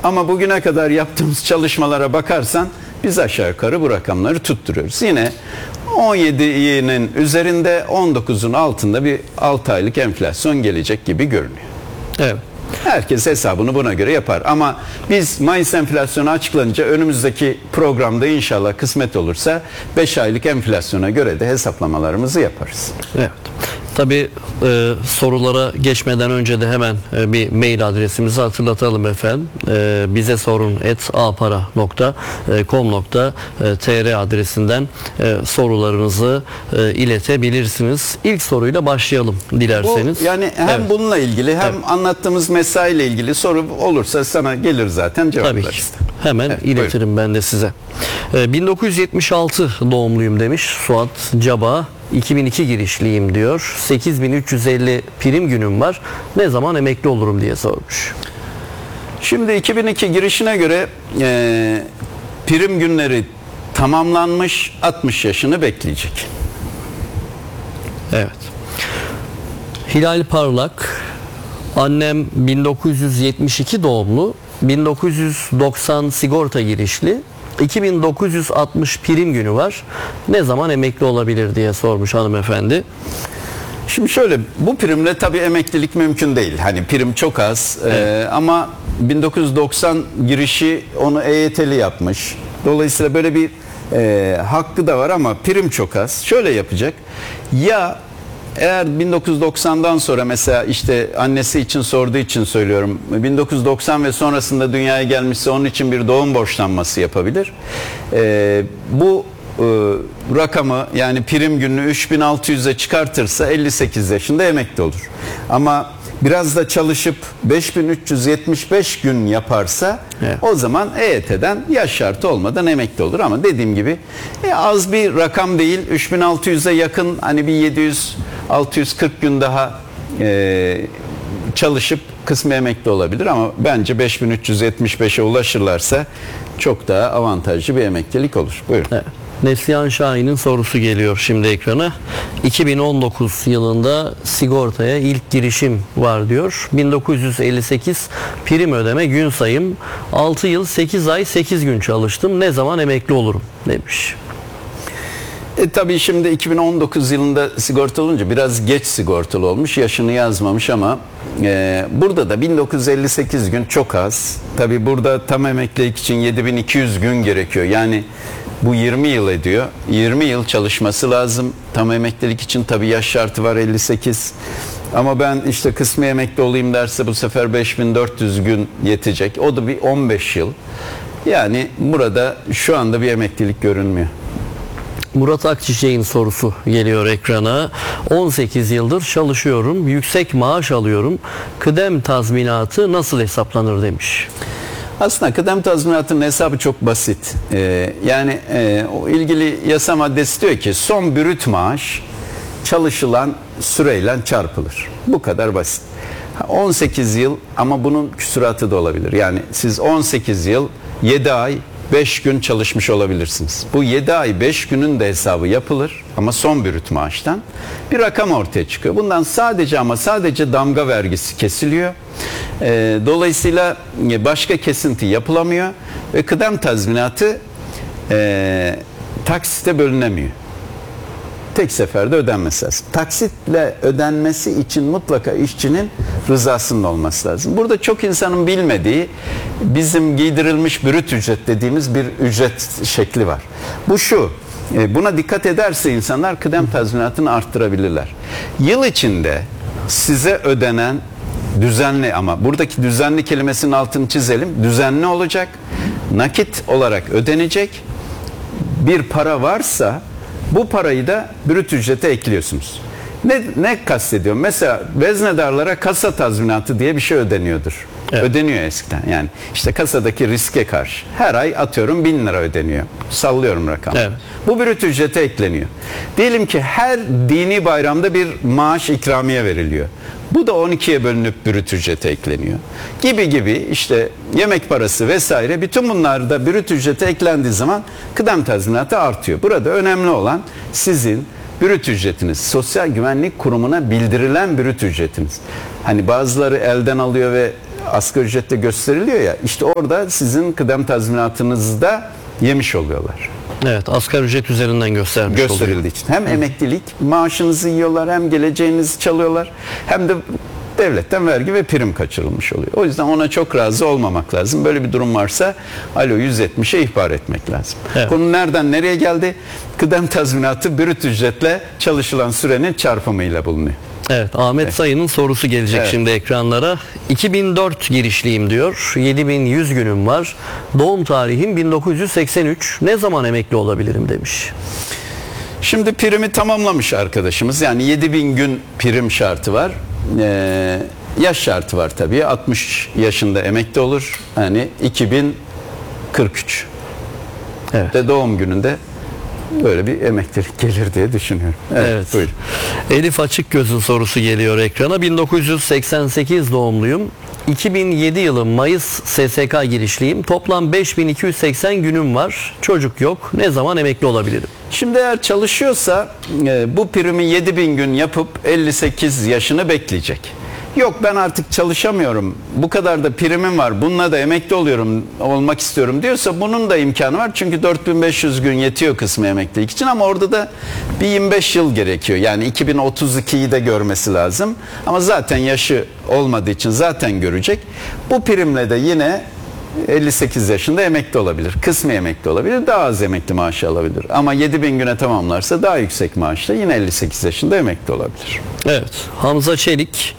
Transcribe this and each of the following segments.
Ama bugüne kadar yaptığımız çalışmalara bakarsan biz aşağı yukarı bu rakamları tutturuyoruz. Yine 17'nin üzerinde, 19'un altında bir 6 aylık enflasyon gelecek gibi görünüyor. Evet. Herkes hesabını buna göre yapar. Ama biz Mayıs enflasyonu açıklanınca önümüzdeki programda inşallah kısmet olursa 5 aylık enflasyona göre de hesaplamalarımızı yaparız. Evet. Tabii sorulara geçmeden önce de hemen bir mail adresimizi hatırlatalım efendim. Bize sorun @apara.com.tr adresinden sorularınızı iletebilirsiniz. İlk soruyla başlayalım dilerseniz. Bu, yani hem evet. Bununla ilgili hem evet. Anlattığımız mesaiyle ilgili soru olursa sana gelir zaten cevaplarız. Tabii ki. Hemen evet, iletirim buyurun. Ben de size. 1976 doğumluyum demiş Suat Caba. 2002 girişliyim diyor. 8350 prim günüm var. Ne zaman emekli olurum diye sormuş. Şimdi 2002 girişine göre prim günleri tamamlanmış, 60 yaşını bekleyecek. Evet. Hilal Parlak, annem 1972 doğumlu, 1990 sigorta girişli. 2960 prim günü var. Ne zaman emekli olabilir diye sormuş hanımefendi. Şimdi şöyle, bu primle tabii emeklilik mümkün değil. Hani prim çok az evet. Ama 1990 girişi onu EYT'li yapmış. Dolayısıyla böyle bir hakkı da var ama prim çok az. Şöyle yapacak. Ya eğer 1990'dan sonra mesela işte annesi için sorduğu için söylüyorum. 1990 ve sonrasında dünyaya gelmişse onun için bir doğum borçlanması yapabilir. Bu rakamı yani prim gününü 3600'e çıkartırsa 58 yaşında emekli olur. Ama biraz da çalışıp 5375 gün yaparsa evet. O zaman EYT'den yaş şartı olmadan emekli olur. Ama dediğim gibi az bir rakam değil, 3600'e yakın, hani bir 700-640 gün daha çalışıp kısmı emekli olabilir. Ama bence 5375'e ulaşırlarsa çok daha avantajlı bir emeklilik olur. Buyurun. Evet. Neslihan Şahin'in sorusu geliyor şimdi ekrana. 2019 yılında sigortaya ilk girişim var diyor. 1958 prim ödeme gün sayım. 6 yıl 8 ay 8 gün çalıştım. Ne zaman emekli olurum demiş. Tabii şimdi 2019 yılında sigortalı olunca biraz geç sigortalı olmuş. Yaşını yazmamış ama burada da 1958 gün çok az. Tabii burada tam emeklilik için 7200 gün gerekiyor. Yani bu 20 yıl ediyor. 20 yıl çalışması lazım. Tam emeklilik için tabii yaş şartı var 58. Ama ben işte kısmi emekli olayım derse bu sefer 5400 gün yetecek. O da bir 15 yıl. Yani burada şu anda bir emeklilik görünmüyor. Murat Akçiçek'in sorusu geliyor ekrana. 18 yıldır çalışıyorum. Yüksek maaş alıyorum. Kıdem tazminatı nasıl hesaplanır demiş. Aslında kıdem tazminatının hesabı çok basit. Yani o ilgili yasa maddesi diyor ki son brüt maaş çalışılan süreyle çarpılır. Bu kadar basit. 18 yıl ama bunun küsuratı da olabilir. Yani siz 18 yıl 7 ay 5 gün çalışmış olabilirsiniz. Bu 7 ay 5 günün de hesabı yapılır ama son brüt maaştan bir rakam ortaya çıkıyor. Bundan sadece damga vergisi kesiliyor. Dolayısıyla başka kesinti yapılamıyor ve kıdem tazminatı taksite bölünemiyor. Tek seferde ödenmesi lazım. Taksitle ödenmesi için mutlaka işçinin rızasının olması lazım. Burada çok insanın bilmediği bizim giydirilmiş brüt ücret dediğimiz bir ücret şekli var. Bu şu, buna dikkat ederse insanlar kıdem tazminatını arttırabilirler. Yıl içinde size ödenen düzenli, ama buradaki düzenli kelimesinin altını çizelim. Düzenli olacak, nakit olarak ödenecek bir para varsa bu parayı da brüt ücrete ekliyorsunuz. Ne kastediyorum? Mesela veznedarlara kasa tazminatı diye bir şey ödeniyordur. Evet. Ödeniyor eskiden. Yani işte kasadaki riske karşı. Her ay atıyorum 1000 lira ödeniyor. Sallıyorum rakamı. Evet. Bu brüt ücrete ekleniyor. Diyelim ki her dini bayramda bir maaş ikramiye veriliyor. Bu da 12'ye bölünüp brüt ücrete ekleniyor. Gibi işte yemek parası vesaire, bütün bunlar da brüt ücrete eklendiği zaman kıdem tazminatı artıyor. Burada önemli olan sizin brüt ücretiniz. Sosyal Güvenlik Kurumu'na bildirilen brüt ücretiniz. Hani bazıları elden alıyor ve asgari ücretle gösteriliyor ya, işte orada sizin kıdem tazminatınızı da yemiş oluyorlar. Evet, asgari ücret üzerinden gösterildiği için. Hem emeklilik maaşınızı yiyorlar, hem geleceğinizi çalıyorlar, hem de devletten vergi ve prim kaçırılmış oluyor. O yüzden ona çok razı olmamak lazım. Böyle bir durum varsa alo 170'e ihbar etmek lazım. Evet. Konu nereden nereye geldi? Kıdem tazminatı brüt ücretle çalışılan sürenin çarpımıyla bulunuyor. Evet, Ahmet Sayın'ın sorusu gelecek şimdi ekranlara. 2004 girişliyim diyor. 7100 günüm var. Doğum tarihim 1983. Ne zaman emekli olabilirim demiş. Şimdi primi tamamlamış arkadaşımız. Yani 7000 gün prim şartı var. Yaş şartı var tabii. 60 yaşında emekli olur. Yani 2043. Evet. Ve doğum gününde böyle bir emeklilik gelir diye düşünüyorum. Evet. Buyurun. Elif Açıkgöz'ün sorusu geliyor ekrana. 1988 doğumluyum. 2007 yılı Mayıs SSK girişliyim. Toplam 5280 günüm var. Çocuk yok. Ne zaman emekli olabilirim? Şimdi eğer çalışıyorsa bu primi 7000 gün yapıp 58 yaşını bekleyecek. Yok ben artık çalışamıyorum, bu kadar da primim var, bununla da emekli olmak istiyorum diyorsa bunun da imkanı var. Çünkü 4500 gün yetiyor kısmı emeklilik için, ama orada da bir 25 yıl gerekiyor. Yani 2032'yi de görmesi lazım. Ama zaten yaşı olmadığı için zaten görecek. Bu primle de yine 58 yaşında emekli olabilir. Kısmi emekli olabilir. Daha az emekli maaşı alabilir. Ama 7000 güne tamamlarsa daha yüksek maaşla yine 58 yaşında emekli olabilir. Evet. Hamza Çelik,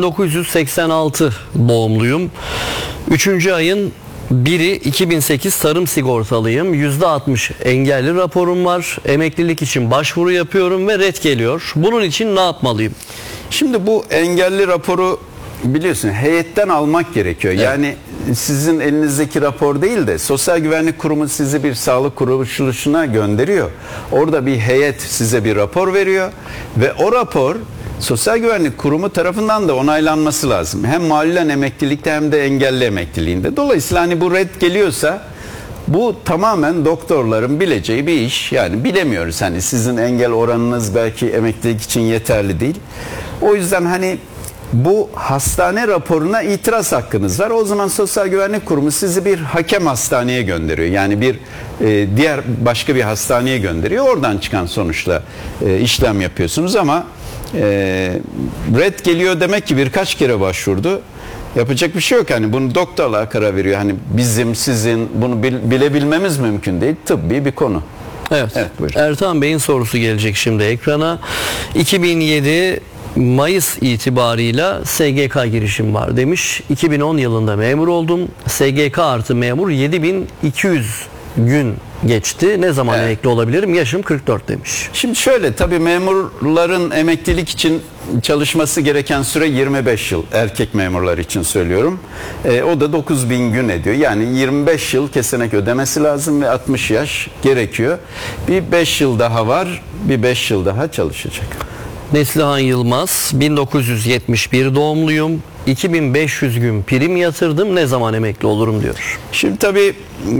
1986 doğumluyum. 3. ayın 1'i 2008 tarım sigortalıyım. %60 engelli raporum var. Emeklilik için başvuru yapıyorum ve ret geliyor. Bunun için ne yapmalıyım? Şimdi bu engelli raporu biliyorsun heyetten almak gerekiyor. Evet. Yani sizin elinizdeki rapor değil de Sosyal Güvenlik Kurumu sizi bir sağlık kuruluşuna gönderiyor. Orada bir heyet size bir rapor veriyor ve o rapor Sosyal Güvenlik Kurumu tarafından da onaylanması lazım. Hem malulen emeklilikte hem de engelli emekliliğinde. Dolayısıyla hani bu red geliyorsa bu tamamen doktorların bileceği bir iş. Yani bilemiyoruz, hani sizin engel oranınız belki emeklilik için yeterli değil. O yüzden hani bu hastane raporuna itiraz hakkınız var. O zaman Sosyal Güvenlik Kurumu sizi bir hakem hastaneye gönderiyor. Yani bir diğer başka bir hastaneye gönderiyor. Oradan çıkan sonuçla işlem yapıyorsunuz, ama red geliyor demek ki birkaç kere başvurdu. Yapacak bir şey yok. Hani bunu doktorlar karar veriyor. Hani bizim, sizin bunu bilebilmemiz mümkün değil. Tıbbi bir konu. Evet. Ertan Bey'in sorusu gelecek şimdi ekrana. 2007 Mayıs itibarıyla SGK girişim var demiş. 2010 yılında memur oldum. SGK artı memur 7200 gün geçti. Ne zaman emekli olabilirim? Yaşım 44 demiş. Şimdi şöyle, tabii memurların emeklilik için çalışması gereken süre 25 yıl. Erkek memurlar için söylüyorum. O da 9000 gün ediyor. Yani 25 yıl kesenek ödemesi lazım ve 60 yaş gerekiyor. Bir 5 yıl daha var. Bir 5 yıl daha çalışacak. Neslihan Yılmaz, 1971 doğumluyum. 2500 gün prim yatırdım. Ne zaman emekli olurum diyor. Şimdi tabii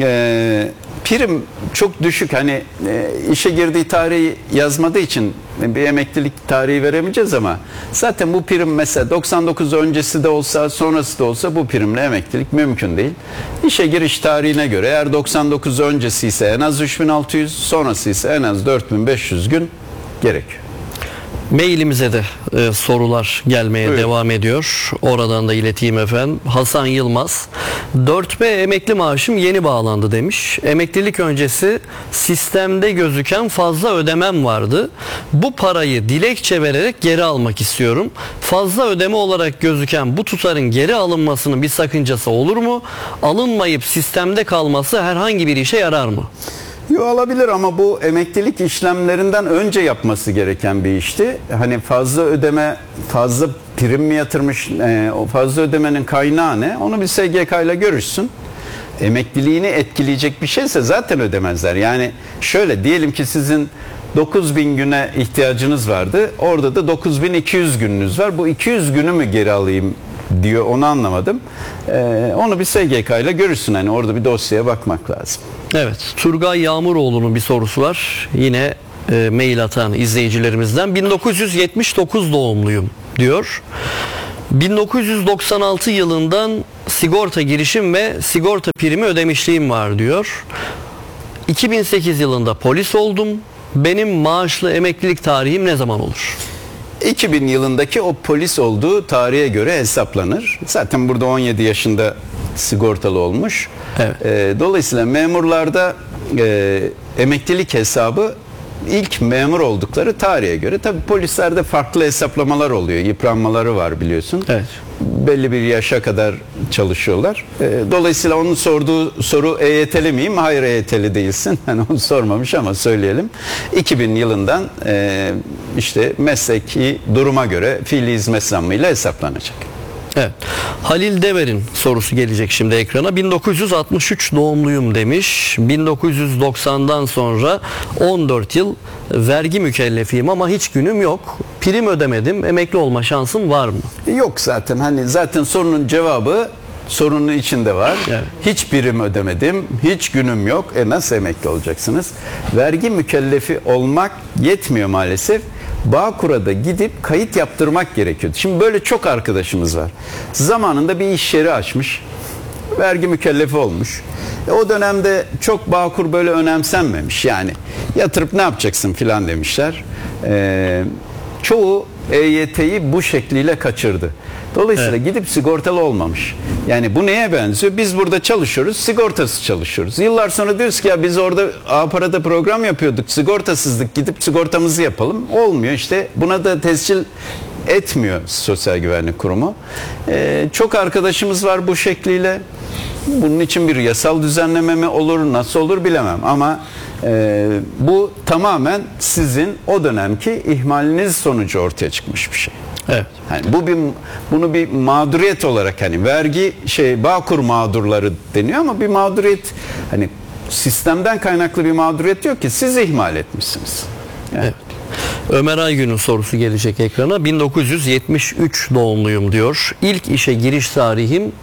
prim çok düşük. Hani işe girdiği tarihi yazmadığı için bir emeklilik tarihi veremeyeceğiz, ama zaten bu prim mesela 99 öncesi de olsa sonrası da olsa bu primle emeklilik mümkün değil. İşe giriş tarihine göre eğer 99 öncesi ise en az 3600, sonrası ise en az 4500 gün gerekiyor. Mailimize de sorular gelmeye devam ediyor. Oradan da ileteyim efendim. Hasan Yılmaz, 4B emekli maaşım yeni bağlandı demiş. Emeklilik öncesi sistemde gözüken fazla ödemem vardı. Bu parayı dilekçe vererek geri almak istiyorum. Fazla ödeme olarak gözüken bu tutarın geri alınmasının bir sakıncası olur mu? Alınmayıp sistemde kalması herhangi bir işe yarar mı? Yok, alabilir, ama bu emeklilik işlemlerinden önce yapması gereken bir işti. Hani fazla ödeme, fazla prim mi yatırmış, o fazla ödemenin kaynağı ne? Onu bir SGK ile görüşsün. Emekliliğini etkileyecek bir şeyse zaten ödemezler. Yani şöyle diyelim ki sizin 9000 güne ihtiyacınız vardı. Orada da 9200 gününüz var. Bu 200 günü mü geri alayım diyor, onu anlamadım. Onu bir SGK ile görürsün. Hani orada bir dosyaya bakmak lazım. Evet. Turgay Yağmuroğlu'nun bir sorusu var. Yine mail atan izleyicilerimizden. 1979 doğumluyum diyor. 1996 yılından sigorta girişim ve sigorta primi ödemişliğim var diyor. 2008 yılında polis oldum. Benim maaşlı emeklilik tarihim ne zaman olur? 2000 yılındaki o polis olduğu tarihe göre hesaplanır. Zaten burada 17 yaşında sigortalı olmuş. Evet. Dolayısıyla memurlarda emeklilik hesabı ilk memur oldukları tarihe göre. Tabii polislerde farklı hesaplamalar oluyor. Yıpranmaları var biliyorsun. Evet. Belli bir yaşa kadar çalışıyorlar. Dolayısıyla onun sorduğu soru EYT'li miyim? Hayır, EYT'li değilsin. Yani onu sormamış ama söyleyelim. 2000 yılından işte mesleki duruma göre fiili hizmet zammıyla hesaplanacak. Evet. Halil Dever'in sorusu gelecek şimdi ekrana. 1963 doğumluyum demiş. 1990'dan sonra 14 yıl vergi mükellefiyim ama hiç günüm yok. Prim ödemedim. Emekli olma şansım var mı? Yok zaten. Hani zaten sorunun cevabı sorunun içinde var. Evet. Hiç prim ödemedim, hiç günüm yok. Nasıl emekli olacaksınız? Vergi mükellefi olmak yetmiyor maalesef. Bağkur'a da gidip kayıt yaptırmak gerekiyordu. Şimdi böyle çok arkadaşımız var. Zamanında bir iş yeri açmış. Vergi mükellefi olmuş. O dönemde çok Bağkur böyle önemsenmemiş. Yani yatırıp ne yapacaksın filan demişler. Çoğu EYT'yi bu şekliyle kaçırdı. Dolayısıyla gidip sigortalı olmamış. Yani bu neye benziyor? Biz burada çalışıyoruz, sigortasız çalışıyoruz. Yıllar sonra diyoruz ki ya biz orada A-Para'da program yapıyorduk, sigortasızlık, gidip sigortamızı yapalım. Olmuyor işte. Buna da tescil etmiyor Sosyal Güvenlik Kurumu. Çok arkadaşımız var bu şekliyle. Bunun için bir yasal düzenleme mi olur, nasıl olur bilemem ama bu tamamen sizin o dönemki ihmaliniz sonucu ortaya çıkmış bir şey. Evet. Yani bunu bir mağduriyet olarak hani vergi Bağkur mağdurları deniyor ama bir mağduriyet hani sistemden kaynaklı bir mağduriyet yok ki siz ihmal etmişsiniz. Yani. Evet. Ömer Aygün'ün sorusu gelecek ekrana. 1973 doğumluyum diyor. İlk işe giriş tarihim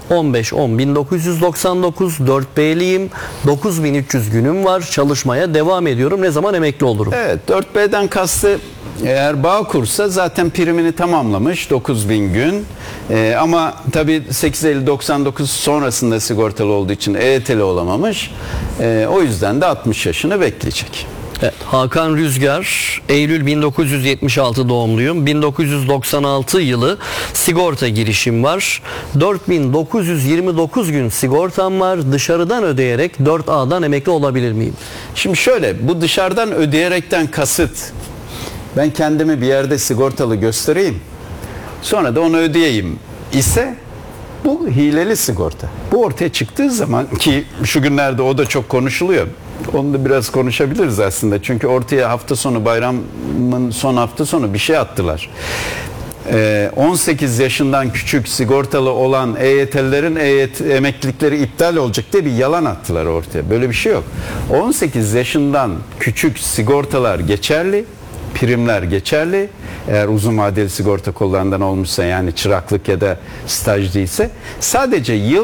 15-10-1999. 4B'liyim. 9300 günüm var. Çalışmaya devam ediyorum. Ne zaman emekli olurum? Evet, 4B'den kastı eğer Bağkur'sa zaten primini tamamlamış 9000 gün. Ama tabii 8 Eylül 99 sonrasında sigortalı olduğu için EYT'li olamamış. O yüzden de 60 yaşını bekleyecek. Evet, Hakan Rüzgar, Eylül 1976 doğumluyum. 1996 yılı sigorta girişim var. 4929 gün sigortam var. Dışarıdan ödeyerek 4A'dan emekli olabilir miyim? Şimdi şöyle, bu dışarıdan ödeyerekten kasıt ben kendimi bir yerde sigortalı göstereyim, sonra da onu ödeyeyim ise bu hileli sigorta. Bu ortaya çıktığı zaman ki şu günlerde o da çok konuşuluyor. Onu da biraz konuşabiliriz aslında. Çünkü ortaya hafta sonu, bayramın son hafta sonu bir şey attılar. 18 yaşından küçük sigortalı olan EYT'lilerin emeklilikleri iptal olacak diye bir yalan attılar ortaya. Böyle bir şey yok. 18 yaşından küçük sigortalar geçerli. Primler geçerli. Eğer uzun vadeli sigorta kullanılan olmuşsa, yani çıraklık ya da staj değilse, sadece yıl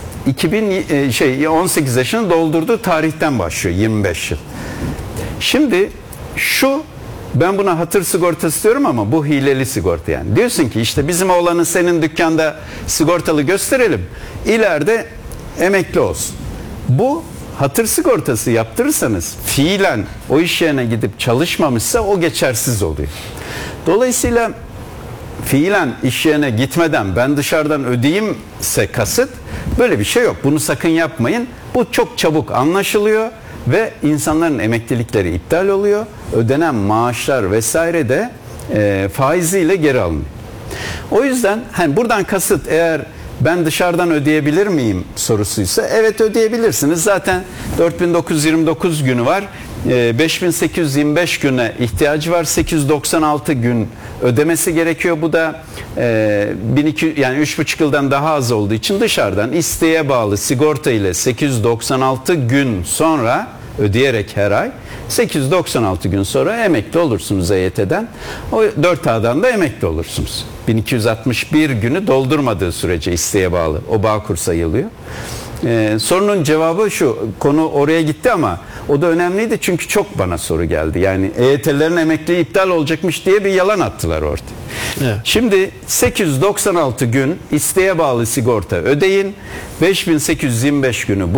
18 yaşını doldurduğu tarihten başlıyor, 25 yıl. Şimdi ben buna hatır sigortası diyorum ama bu hileli sigorta yani. Diyorsun ki işte bizim oğlanı senin dükkanda sigortalı gösterelim, ileride emekli olsun. Bu hatır sigortası yaptırırsanız fiilen o iş yerine gidip çalışmamışsa o geçersiz oluyor. Dolayısıyla fiilen iş yerine gitmeden ben dışarıdan ödeyeyimse kasıt, böyle bir şey yok. Bunu sakın yapmayın. Bu çok çabuk anlaşılıyor ve insanların emeklilikleri iptal oluyor. Ödenen maaşlar vesaire de faiziyle geri alınıyor. O yüzden buradan kasıt eğer ben dışarıdan ödeyebilir miyim sorusuysa, evet ödeyebilirsiniz. Zaten 4929 günü var. 5825 güne ihtiyacı var. 896 gün ödemesi gerekiyor. Bu da 1200, yani 3,5 yıldan daha az olduğu için dışarıdan isteğe bağlı sigorta ile 896 gün sonra ödeyerek her ay 896 gün sonra emekli olursunuz EYT'den. O 4A'dan da emekli olursunuz. 1261 günü doldurmadığı sürece isteğe bağlı. O Bağkur sayılıyor. Sorunun cevabı şu. Konu oraya gitti ama O da önemliydi çünkü çok bana soru geldi. Yani EYT'lerin emekliliği iptal olacakmış diye bir yalan attılar ortaya. Evet. Şimdi 896 gün isteğe bağlı sigorta ödeyin. 5825 günü